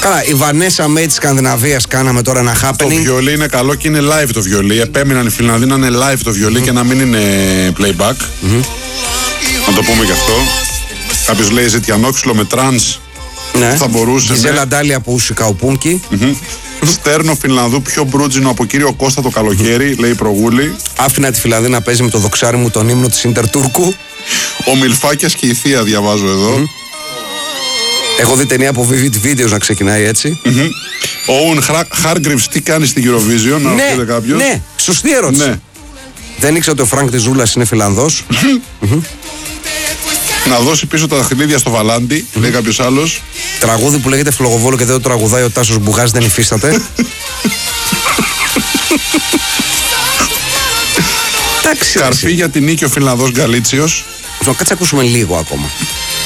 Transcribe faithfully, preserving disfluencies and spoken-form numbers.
Καλά, η Βανέσα Μέη της Σκανδιναβίας κάναμε τώρα ένα happening. Το βιολί είναι καλό και είναι live το βιολί. Επέμειναν οι Φιλανδοί να είναι live το βιολί mm. και να μην είναι playback. Mm-hmm. Να το πούμε γι' αυτό. Κάποιος λέει ζητιανόξυλο με τρανς. Ναι. Θα μπορούσε. Γιζέλα Ντάλη από Ουσικαουπούνκι. Mm-hmm. Στέρνο Φιλανδού πιο μπρούτζινο από κύριο Κώστα το καλοκαίρι, λέει η Προγούλη. Άφηνα τη Φιλανδή να παίζει με το δοξάρι μου τον ύμνο της Ίντερ Τούρκου. Ο Μιλφάκιας και η Θεία διαβάζω εδώ. Mm-hmm. Έχω δει ταινία από Vivid Videos να ξεκινάει έτσι. Mm-hmm. Ο Owen Hargreaves τι κάνει στην Eurovision, να ρωτήσετε κάποιος. Ναι, σωστή ερώτηση. Ναι. Δεν ήξερα ότι ο Φρανκ της Ζούλας είναι Φιλανδός. Mm-hmm. Να δώσει πίσω τα δαχτυλίδια στο Βαλάντι, mm-hmm. λέει κάποιος άλλος. Τραγούδι που λέγεται Φλογοβόλο και δεν το τραγουδάει ο Τάσος Μπουγάς, δεν υφίσταται. Καρφί για την νίκη ο Φιλανδός Γκαλίτσιος. Κάτσε ακούσουμε λίγο ακόμα.